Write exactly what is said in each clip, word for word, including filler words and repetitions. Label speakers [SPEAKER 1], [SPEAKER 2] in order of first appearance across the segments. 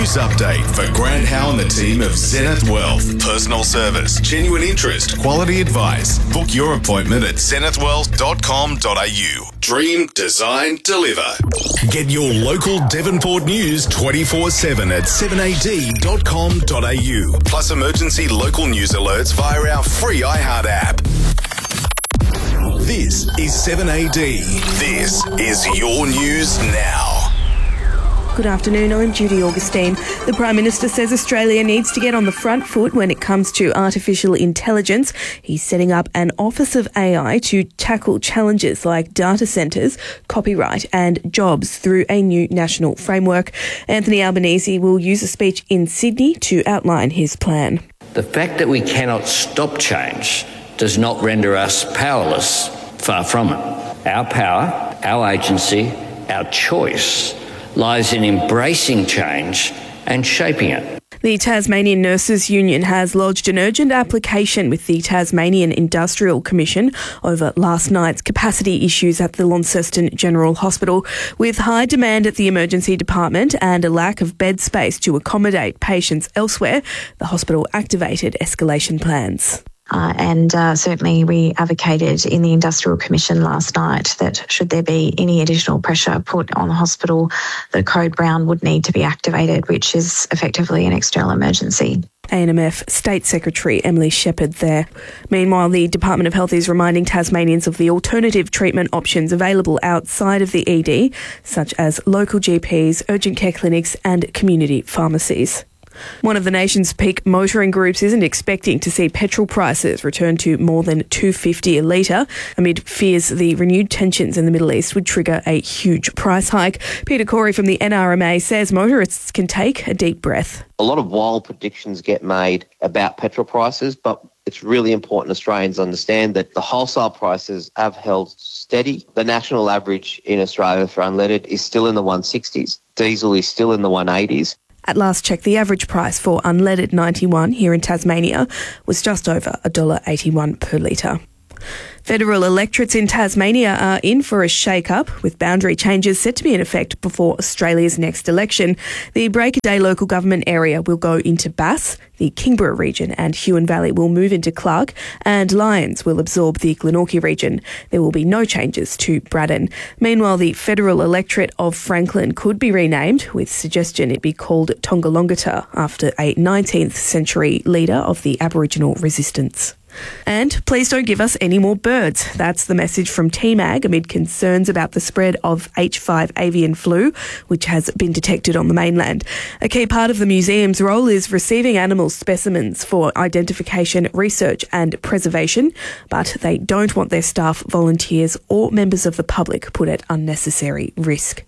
[SPEAKER 1] news update for Grant Howe and the team of Zenith Wealth. Personal service, genuine interest, quality advice. Book your appointment at zenith wealth dot com dot a u. Dream, design, deliver. Get your local Devonport news twenty-four seven at seven a d dot com dot a u. Plus emergency local news alerts via our free iHeart app. This is seven A D. This is your news now.
[SPEAKER 2] Good afternoon, I'm Judy Augustine. The Prime Minister says Australia needs to get on the front foot when it comes to artificial intelligence. He's setting up an Office of A I to tackle challenges like data centres, copyright and jobs through a new national framework. Anthony Albanese will use a speech in Sydney to outline his plan.
[SPEAKER 3] The fact that we cannot stop change does not render us powerless. Far from it. Our power, our agency, our choice lies in embracing change and shaping it.
[SPEAKER 2] The Tasmanian Nurses Union has lodged an urgent application with the Tasmanian Industrial Commission over last night's capacity issues at the Launceston General Hospital. With high demand at the emergency department and a lack of bed space to accommodate patients elsewhere, the hospital activated escalation plans.
[SPEAKER 4] Uh, and uh, certainly we advocated in the Industrial Commission last night that should there be any additional pressure put on the hospital, the Code Brown would need to be activated, which is effectively an external emergency.
[SPEAKER 2] A N M F State Secretary Emily Shepherd there. Meanwhile, the Department of Health is reminding Tasmanians of the alternative treatment options available outside of the E D, such as local G Ps, urgent care clinics and community pharmacies. One of the nation's peak motoring groups isn't expecting to see petrol prices return to more than two dollars fifty a litre amid fears the renewed tensions in the Middle East would trigger a huge price hike. Peter Corey from the N R M A says motorists can take a deep breath.
[SPEAKER 5] A lot of wild predictions get made about petrol prices, but it's really important Australians understand that the wholesale prices have held steady. The national average in Australia for unleaded is still in the one sixties. Diesel is still in the one eighties.
[SPEAKER 2] At last check, the average price for unleaded ninety-one here in Tasmania was just over one dollar eighty-one per litre. Federal electorates in Tasmania are in for a shake-up, with boundary changes set to be in effect before Australia's next election. The Break-A-Day local government area will go into Bass, the Kingborough region and Huon Valley will move into Clark, and Lyons will absorb the Glenorchy region. There will be no changes to Braddon. Meanwhile, the federal electorate of Franklin could be renamed, with suggestion it be called Tongalongata after a nineteenth century leader of the Aboriginal resistance. And please don't give us any more birds. That's the message from T MAG amid concerns about the spread of H five avian flu, which has been detected on the mainland. A key part of the museum's role is receiving animal specimens for identification, research and preservation, but they don't want their staff, volunteers or members of the public put at unnecessary risk.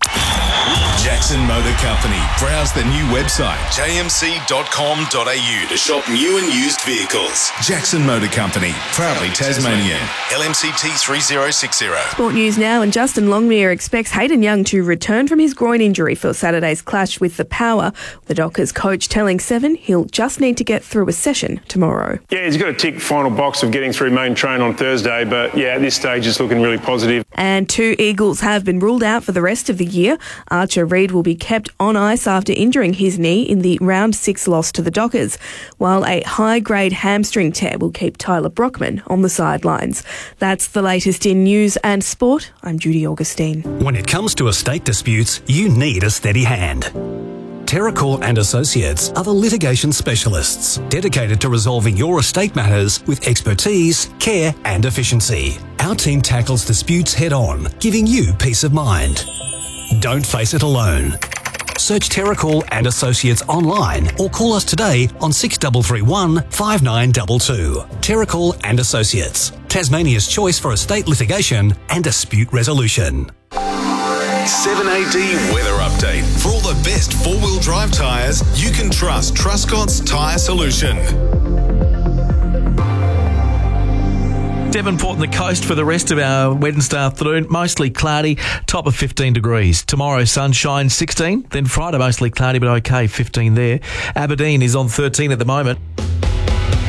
[SPEAKER 1] Jackson Motor Company. Browse the new website, j m c dot com dot a u to shop new and used vehicles. Jackson Motor Company, proudly Tasmanian. L M C T three zero six zero.
[SPEAKER 2] Sport news now, and Justin Longmire expects Hayden Young to return from his groin injury for Saturday's clash with the Power. The Dockers coach telling Seven he'll just need to get through a session tomorrow.
[SPEAKER 6] Yeah, he's got a tick final box of getting through main train on Thursday, but yeah, at this stage it's looking really positive.
[SPEAKER 2] And two Eagles have been ruled out for the rest of the year. Archer Reid will be kept on ice after injuring his knee in the round six loss to the Dockers, while a high-grade hamstring tear will keep Tyler Brockman on the sidelines. That's the latest in news and sport. I'm Judy Augustine.
[SPEAKER 7] When it comes to estate disputes, you need a steady hand. Terracor and Associates are the litigation specialists dedicated to resolving your estate matters with expertise, care and efficiency. Our team tackles disputes head-on, giving you peace of mind. Don't face it alone. Search Terracor and Associates online or call us today on six three three one, five nine two two. Terracor and Associates, Tasmania's choice for estate litigation and dispute resolution.
[SPEAKER 1] seven A D weather update. For all the best four-wheel drive tyres, you can trust Truscott's Tyre Solution.
[SPEAKER 8] Devonport and the coast for the rest of our Wednesday afternoon. Mostly cloudy, top of fifteen degrees. Tomorrow, sunshine, sixteen. Then Friday, mostly cloudy, but okay, fifteen there. Aberdeen is on thirteen at the moment.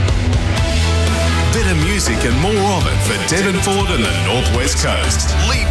[SPEAKER 1] Better music and more of it for Devonport and the Northwest Coast. Lead